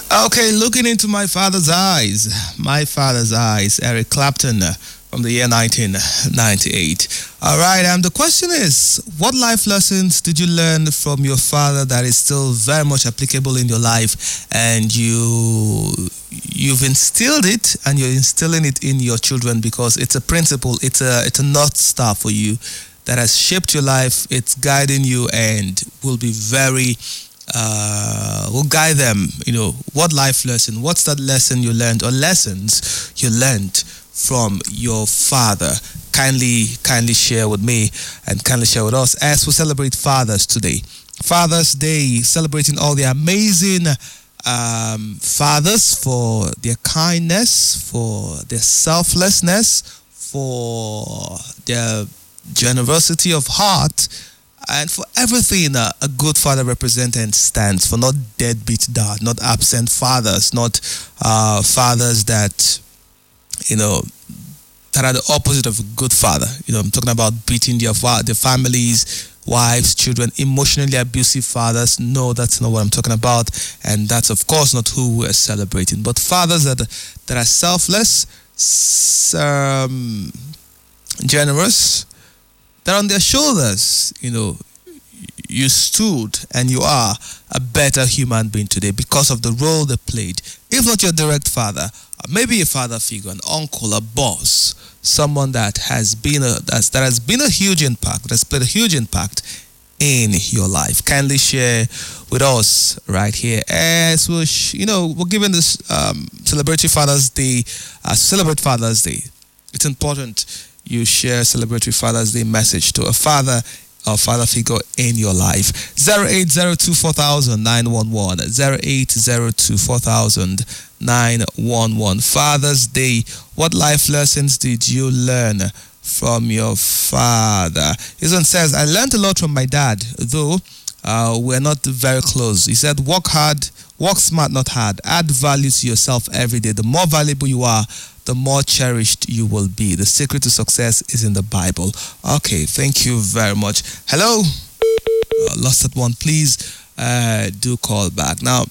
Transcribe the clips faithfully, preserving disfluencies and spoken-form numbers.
Okay, looking into my father's eyes. My father's eyes. Eric Clapton uh, from the year nineteen ninety-eight. All right, um, the question is, what life lessons did you learn from your father that is still very much applicable in your life, and you you've instilled it and you're instilling it in your children because it's a principle, it's a it's a north star for you that has shaped your life. It's guiding you and will be very uh, will guide them. You know, what life lesson? What's that lesson you learned or lessons you learned from your father? Kindly, kindly share with me and kindly share with us as we celebrate Fathers today. Father's Day, celebrating all the amazing um, fathers for their kindness, for their selflessness, for their generosity of heart, and for everything uh, a good father represents and stands for. Not deadbeat dad, not absent fathers, not uh, fathers that, you know, that are the opposite of a good father. You know, I'm talking about beating their, fa- their families, wives, children, emotionally abusive fathers. No, that's not what I'm talking about. And that's, of course, not who we're celebrating. But fathers that, that are selfless, um, generous, that on their shoulders, you know, you stood and you are a better human being today because of the role they played. If not your direct father, maybe a father figure, an uncle, a boss, someone that has been a that has been a huge impact, that has played a huge impact in your life. Kindly share with us right here as we, you know, we're giving this um, celebratory Father's Day, uh, celebrate Father's Day. It's important you share celebratory Father's Day message to a father or father figure in your life. zero eight zero two four thousand nine one one, zero eight zero two four thousand nine one one. Father's Day, what life lessons did you learn from your father? This one says, I learned a lot from my dad, though uh, we're not very close. He said, work hard, work smart, not hard. Add value to yourself every day. The more valuable you are, the more cherished you will be. The secret to success is in the Bible. Okay, thank you very much. Hello? Uh, lost that one. Please uh, do call back. Now,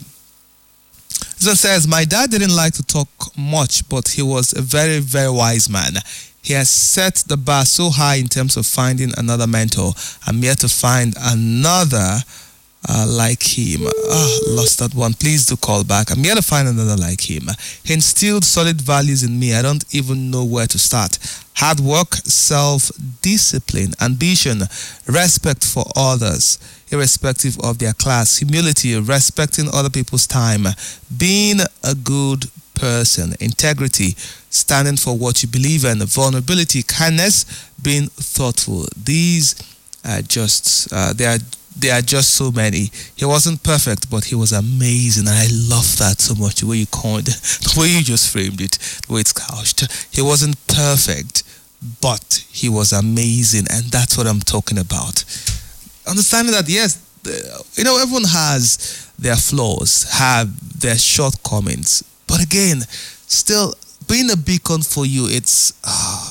this one says, my dad didn't like to talk much, but he was a very, very wise man. He has set the bar so high in terms of finding another mentor. I'm yet to find another Uh, like him. Ah, lost that one. Please do call back. I'm here to find another like him. He instilled solid values in me. I don't even know where to start. Hard work, self-discipline, ambition, respect for others, irrespective of their class, humility, respecting other people's time, being a good person, integrity, standing for what you believe in, vulnerability, kindness, being thoughtful. These are just, uh, they are There are just so many. He wasn't perfect, but he was amazing. And I love that so much, the way you coined, the way you just framed it, the way it's couched. He wasn't perfect, but he was amazing. And that's what I'm talking about. Understanding that, yes, you know, everyone has their flaws, have their shortcomings. But again, still, being a beacon for you, it's... Uh,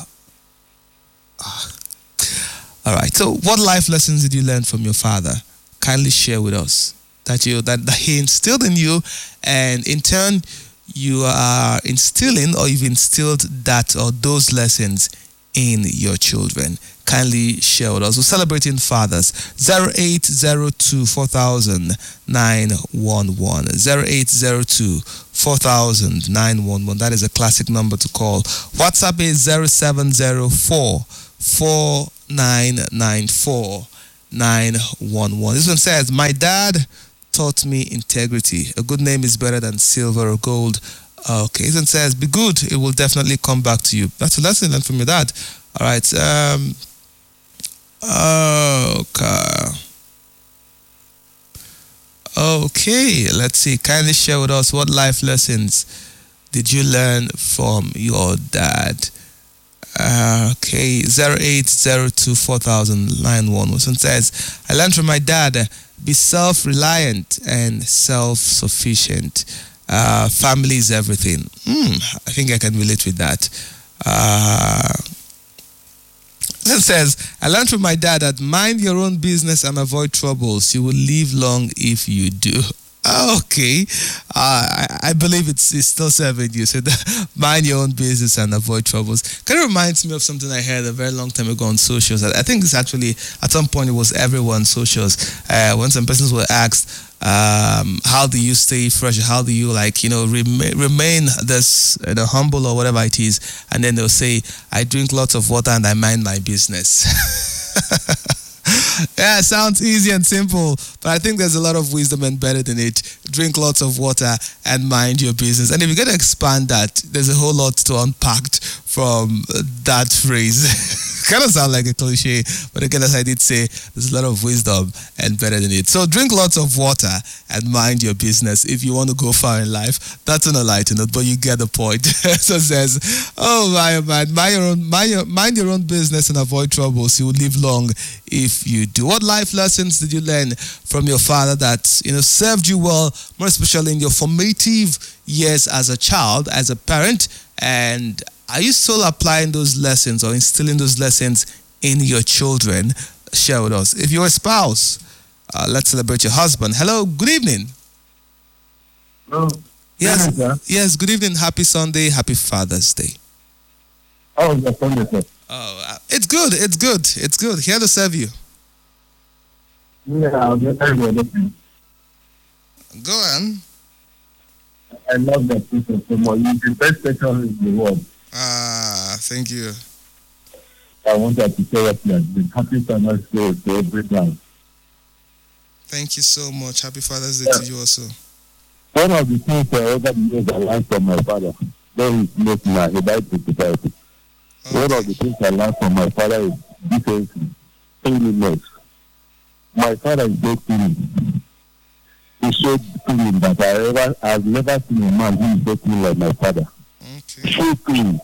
uh, All right. So, what life lessons did you learn from your father? Kindly share with us that you that, that he instilled in you, and in turn, you are instilling or you've instilled that or those lessons in your children. Kindly share with us. We're celebrating fathers. zero eight zero two four thousand nine one one. zero eight zero two four thousand nine one one. That is a classic number to call. WhatsApp is zero seven zero four four nine nine four nine one one. This one says, my dad taught me integrity. A good name is better than silver or gold. Okay. This one says, be good. It will definitely come back to you. That's a lesson learned from your dad. All right. Um, okay. Okay. Let's see. Kindly share with us, what life lessons did you learn from your dad? Uh, okay, zero eight zero two four thousand nine one one says, I learned from my dad, be self-reliant and self-sufficient. Uh, family is everything. Hmm, I think I can relate with that. Uh, it says, I learned from my dad that mind your own business and avoid troubles. You will live long if you do. Okay, uh, I, I believe it's, it's still serving you. So mind your own business and avoid troubles. Kind of reminds me of something I heard a very long time ago on socials. I I think it's actually at some point it was everyone socials. Uh, when some persons were asked, um, how do you stay fresh? How do you like you know remain, remain this you know, humble or whatever it is? And then they'll say, I drink lots of water and I mind my business. Yeah, it sounds easy and simple, but I think there's a lot of wisdom embedded in it. Drink lots of water and mind your business. And if you're going to expand that, there's a whole lot to unpack from that phrase. Kind of sound like a cliche, but again, as I did say, there's a lot of wisdom embedded in it. So drink lots of water and mind your business if you want to go far in life. That's on a lighter note, but you get the point. So it says, oh my man, mind your own, mind your, mind your own business and avoid troubles. You will live long if you do. What life lessons did you learn from your father that you know served you well, more especially in your formative years as a child, as a parent, and are you still applying those lessons or instilling those lessons in your children? Share with us. If you're a spouse, uh, let's celebrate your husband. Hello, good evening. Hello. Yes, Hello, yes, good evening. Happy Sunday. Happy Father's Day. Oh, it's Sunday, sir. Oh, uh, it's good. It's good. It's good. Here to serve you. Yeah, I'll get everything. Go on. I love that picture so much. It's the best picture in the world. Ah, thank you. I wanted to say what you are doing. Happy Father's Day to everyone. Thank you so much. Happy Father's Day Yeah. to you also. One of the things I over the years I learned from my father, though he's not now, he died in society. Okay. One of the things I learned from my father is decency, cleanliness. My father is so clean. He showed clean that I ever, I've never seen a man who is so clean like my father. Okay. So clean.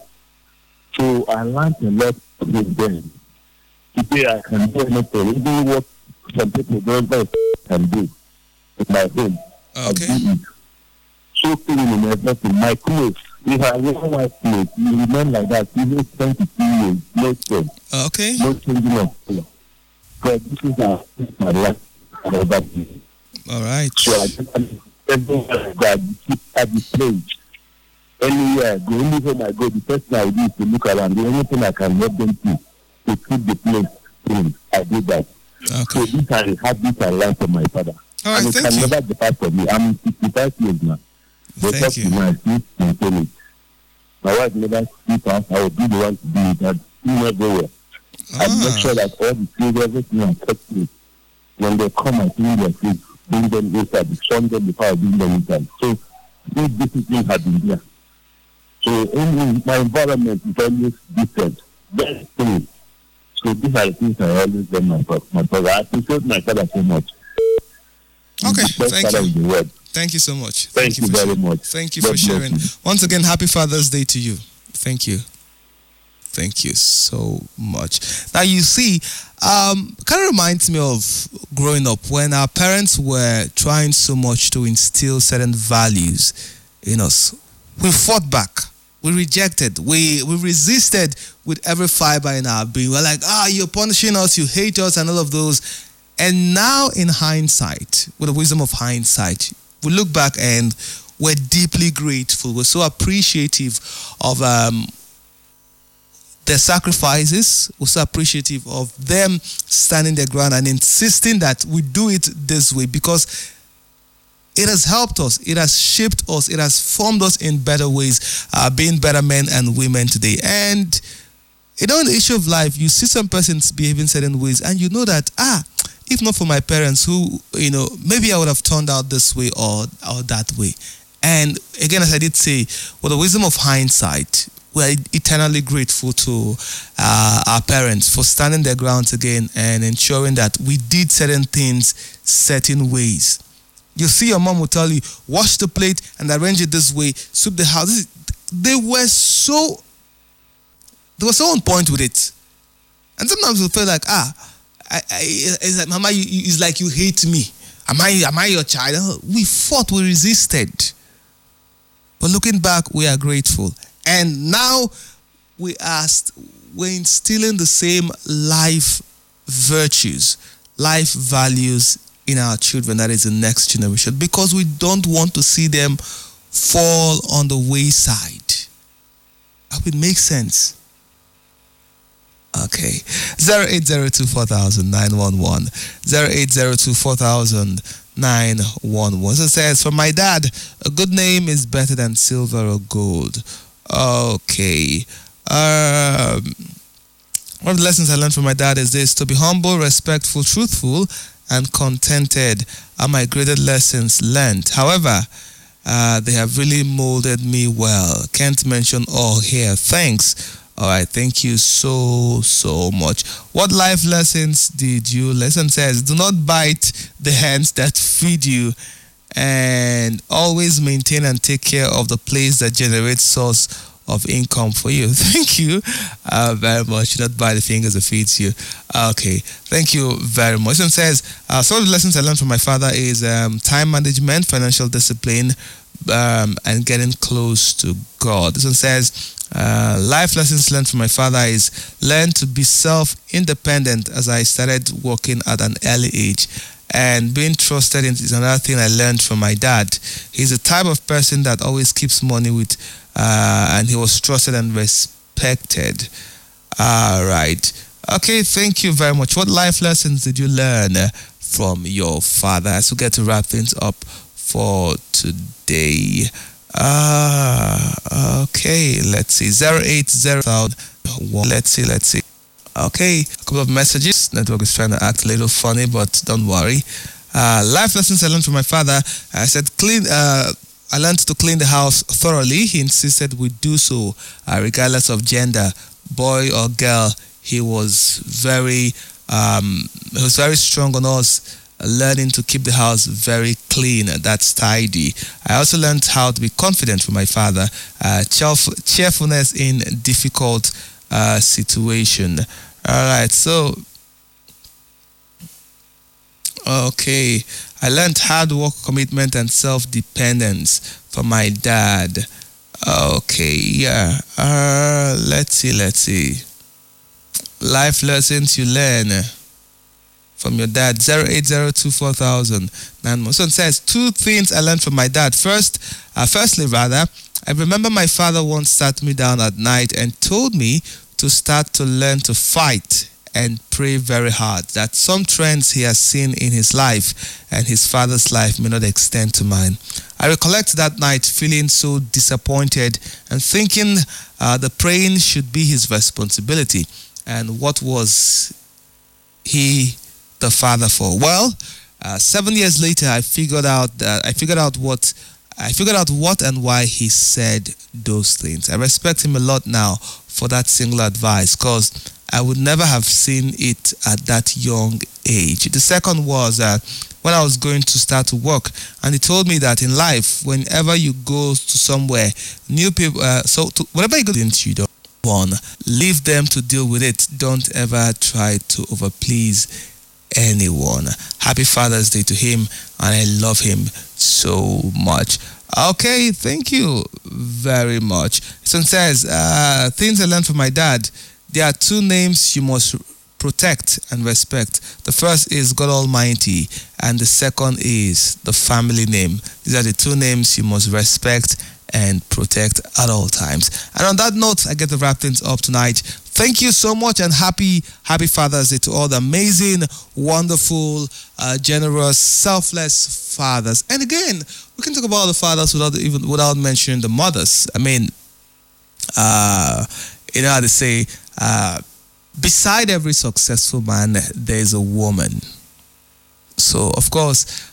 So I learned a lot with them. Today I can do anything, even what some people don't know can do in my home. I Okay. do it. So clean in everything. My clothes, if I wear white clothes, you remain like that, even twenty-two years, no change, Okay. no changing of color. Because this is our, this is my life and everything. All right. So I just everywhere that keep at the place. Anywhere I go, anywhere I go, the first thing I do is to look around. The only thing I can help them to to keep the place clean. I do that. So Okay. these are the habits I learned from my father. All right. And it Thank can you. never depart from me. I'm sixty-five years now. They Thank talk you. to me, I still maintain it. My wife never speaks out. I will be the one to do it. I do everywhere. I make Ah, sure that all the food, everything I'm kept. When they come and clean their food, bring them inside, sun them before I bring them inside. So this discipline has been there. So in my environment is always different, very clean. So these are the things I always tell my father. My father, I appreciate my father so much. He's Okay, the best thank father you. in the world. Thank you so much. Thank you for very sharing. much. Thank you God for bless sharing. you. Once again, happy Father's Day to you. Thank you. Thank you so much. Now you see, um, kind of reminds me of growing up when our parents were trying so much to instill certain values in us. We fought back. We rejected. We we resisted with every fiber in our being. We're like, ah, you're punishing us, you hate us, and all of those. And now, in hindsight, with the wisdom of hindsight, we look back and we're deeply grateful. We're so appreciative of um, their sacrifices. We're so appreciative of them standing their ground and insisting that we do it this way because it has helped us. It has shaped us. It has formed us in better ways, uh, being better men and women today. And you know, in the issue of life, you see some persons behaving certain ways, and you know that ah, if not for my parents, who you know, maybe I would have turned out this way or or that way. And again, as I did say, with the wisdom of hindsight, we're eternally grateful to uh, our parents for standing their grounds again and ensuring that we did certain things certain ways. You see, your mom will tell you, wash the plate and arrange it this way, sweep the house. They were so, they were so on point with it. And sometimes we feel like, ah, I, I, it's like, Mama, you, you, it's like you hate me. Am I, am I your child? We fought, we resisted. But looking back, we are grateful. And now we are st- we're instilling the same life virtues, life values in our children, that is the next generation, because we don't want to see them fall on the wayside. I hope it makes sense. Okay. zero eight zero two four thousand nine one one. zero eight zero two four thousand nine one one. So it says, for my dad, a good name is better than silver or gold. Okay. Um, one of the lessons I learned from my dad is this: to be humble, respectful, truthful, and contented are my greatest lessons learned. However, uh, they have really molded me well. Can't mention all here. Thanks. All right, thank you so, so much. What life lessons did you? Lesson says, do not bite the hands that feed you, and always maintain and take care of the place that generates source of income for you. Thank you uh, very much. Do not bite the fingers that feeds you. Okay, thank you very much. And says, uh, some of the lessons I learned from my father is um, time management, financial discipline, um, and getting close to God. This one says, Uh, life lessons learned from my father is learn to be self-independent as I started working at an early age, and being trusted is another thing I learned from my dad. He's the type of person that always keeps money with, uh, and he was trusted and respected. All right. Okay, thank you very much. What life lessons did you learn from your father? As we get to wrap things up for today. Uh, okay, let's see. zero eight zero one. Let's see, let's see. Okay, a couple of messages. Network is trying to act a little funny, but don't worry. Uh, life lessons I learned from my father. I said, clean. Uh, I learned to clean the house thoroughly. He insisted we do so, uh, regardless of gender, boy or girl. He was very, um, he was very strong on us, learning to keep the house very clean. That's tidy. I also learned how to be confident from my father. Uh, cheerfulness in difficult uh, situation. All right. So, okay. I learned hard work, commitment, and self-dependence from my dad. Okay. Yeah. Uh, let's see. Let's see. Life lessons you learn from your dad. Zero eight zero two four thousand nine. So it says, two things I learned from my dad. First, uh, firstly, rather, I remember my father once sat me down at night and told me to start to learn to fight and pray very hard. That some trends he has seen in his life and his father's life may not extend to mine. I recollect that night feeling so disappointed and thinking uh, the praying should be his responsibility. And what was he the father for? Well, uh, seven years later, I figured out that I figured out what I figured out what and why he said those things. I respect him a lot now for that single advice, because I would never have seen it at that young age. The second was uh, when I was going to start to work, and he told me that in life, whenever you go to somewhere, new people, uh, so to, whatever you go into, you don't one, leave them to deal with it. Don't ever try to overplease anyone. Happy Father's Day to him, and I love him so much. Okay, thank you very much. So it says, uh, things I learned from my dad. There are two names you must protect and respect. The first is God Almighty, and the second is the family name. These are the two names you must respect and protect at all times. And on that note, I get to wrap things up tonight. Thank you so much, and happy, happy Father's Day to all the amazing, wonderful, uh, generous, selfless fathers. And again, we can talk about the fathers without even without mentioning the mothers. I mean, uh, you know how they say, uh, beside every successful man, there is a woman. So, of course,